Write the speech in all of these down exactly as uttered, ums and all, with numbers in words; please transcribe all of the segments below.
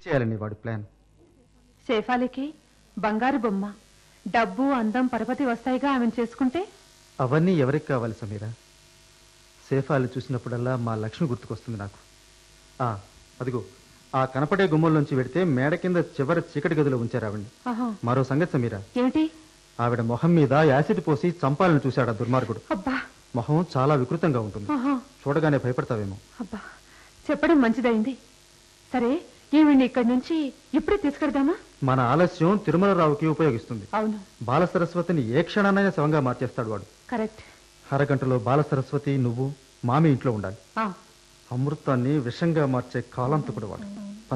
చేయాలని వాడి ప్లాన్. శేఫాలికి బంగారు బొమ్మ, డబ్బు, అందం, పరపతి వస్తాయిగా ఆమెను చేసుకుంటే. అవన్నీ ఎవరికి కావాలి సమీరా? సేఫాలు చూసినప్పుడల్లా మా లక్ష్మి గుర్తుకొస్తుంది నాకు. ఆ అదిగో ఆ కనపడే గుమ్మంలోంచి వెడితే మేడ కింద చివరి చీకటి గదిలో ఉంచారు ఆవిడ్ని. మరో సంగతి సమీరా, ఏమిటి? ఆవిడ మొహం మీద యాసిడ్ పోసి చంపాలని చూశాడు ఆ దుర్మార్గుడు. అబ్బా, మొహం చాలా వికృతంగా ఉంటుంది. చూడగానే భయపడతావేమో. అబ్బా, చెప్పడం మంచిదైంది. సరే, ఈవిడ్ని ఇక్కడి నుంచి ఇప్పుడే తీసుకెడదామా? మన ఆలస్యం తిరుమలరావుకి ఉపయోగిస్తుంది. అవును, బాల సరస్వతిని ఏ క్షణానైనా శవంగా మార్చేస్తాడు వాడు. కరెక్ట్. అరగంటలో బాల సరస్వతి, నువ్వు, మామి ఇంట్లో ఉండాలి. ఆ, అమృతాన్ని విషంగా మార్చే కాలాంతకుడు వాడు. పద.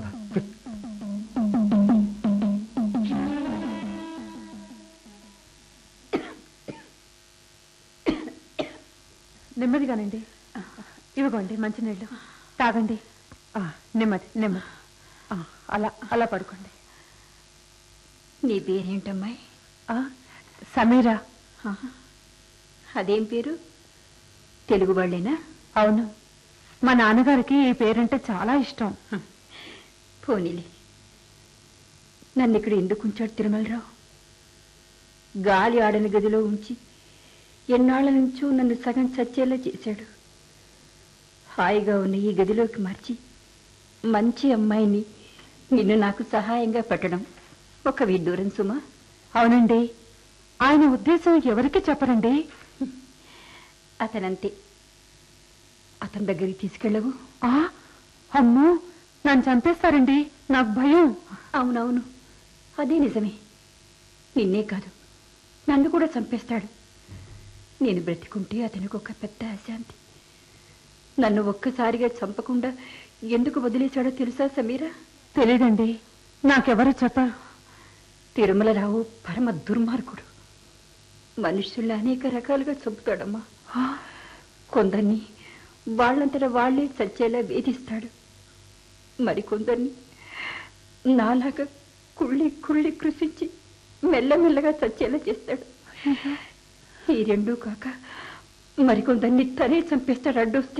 నెమ్మదిగానండి. ఇవ్వగోండి మంచినీళ్ళు తాగండి. ఆ, నెమ్మది నెమ్మది. ఆ, అలా అలా పడుకోండి. నీ పేరేంటమ్మాయి? ఆ, సమీరా. అదేం పేరు? తెలుగు వాళ్ళేనా? అవును, మా నాన్నగారికి ఈ పేరంటే చాలా ఇష్టం. పోనీలే. నన్ను ఇక్కడ ఎందుకు ఉంచాడు తిరుమలరావు? గాలి ఆడని గదిలో ఉంచి ఎన్నాళ్ల నుంచో నన్ను సగం చచ్చేలా చేశాడు. హాయిగా ఉన్న ఈ గదిలోకి మార్చి మంచి అమ్మాయిని నిన్ను నాకు సహాయంగా పెట్టడం ఒక విడ్డూరం సుమా. అవునండి, ఆయన ఉద్దేశం ఎవరికి చెప్పరండి. అతనంతే. అతని దగ్గరికి తీసుకెళ్ళవు? ఆ, అమ్మో, నన్ను చంపేస్తారండి, నాకు భయం. అవునవును, అదే నిజమే. నిన్నే కాదు, నన్ను కూడా చంపేస్తాడు. నేను బ్రతికుంటే అతనికి ఒక పెద్ద అశాంతి. నన్ను ఒక్కసారిగా చంపకుండా ఎందుకు వదిలేశాడో తెలుసా సమీరా? తెలీదండి, నాకెవరు చెప్పరు. తిరుమలరావు పరమ దుర్మార్గుడు. మనుషుల్ని అనేక రకాలుగా చంపుతాడమ్మా. కొందరిని వాళ్ళంతటా వాళ్లే చచ్చేలా వేధిస్తాడు. మరికొందరిని నాలాగా కుళ్ళి కుళ్ళి కృషించి మెల్లమెల్లగా చచ్చేలా చేస్తాడు. ఈ రెండూ కాక మరికొందరిని తనే చంపేస్తాడు అడ్డొస్తే.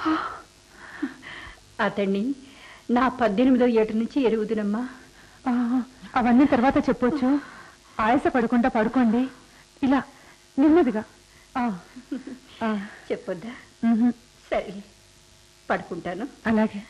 అతన్ని నా పద్దెనిమిదో ఏట నుంచి ఎరుగుదునమ్మా. అవన్నీ తర్వాత చెప్పొచ్చు. ఆయాస పడకుండా పడుకోండి, ఇలా నెమ్మదిగా. చెప్పొద్దా? సరే, పడుకుంటాను. అలాగే.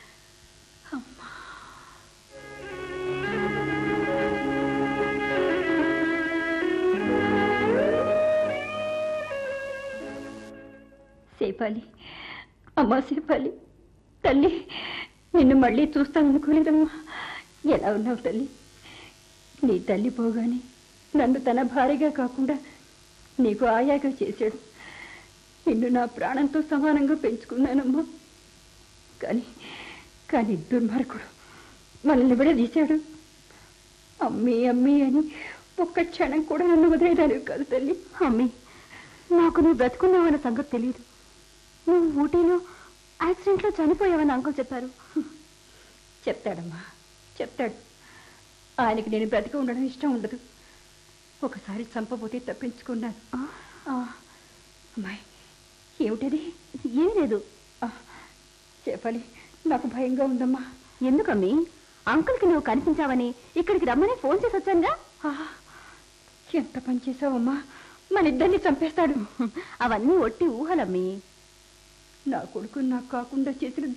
సేపాలి, అమ్మా సేపాలి, తల్లి, నిన్ను మళ్ళీ చూస్తాననుకోలేదమ్మా. ఎలా ఉన్నావు తల్లి? నీ తల్లి పోగానే నన్ను తన భార్యగా కాకుండా నీకు ఆయాగా చేశాడు. నిన్ను నా ప్రాణంతో సమానంగా పెంచుకున్నానమ్మా. కానీ కానీ దుర్మార్గుడు మనల్ని విడదీశాడు. అమ్మీ అమ్మీ అని ఒక్క క్షణం కూడా నన్ను వదిలేదానివి కాదు తల్లి. అమ్మీ, నాకు నువ్వు బ్రతుకున్నావన్న సంగతి తెలియదు. నువ్వు ఊటీలో యాక్సిడెంట్లో చనిపోయావని అంకుల్ చెప్పారు. చెప్తాడమ్మా, చెప్తాడు. ఆయనకి నేను బ్రతిక ఉండడం ఇష్టం ఉండదు. ఒకసారి చంపబోతే తప్పించుకున్నాను. అమ్మాయి, ఏమిటది? ఏం లేదు. చెప్పాలి, నాకు భయంగా ఉందమ్మా. ఎందుకమ్మీ? అంకుల్కి నువ్వు కనిపించావని ఇక్కడికి రమ్మని ఫోన్ చేసి వచ్చానుగా. ఎంత పని చేసావమ్మా? మన ఇద్దరిని చంపేస్తాడు. అవన్నీ ఒట్టి ఊహలమ్మీ. నా కొడుకు నాకు కాకుండా చేసిన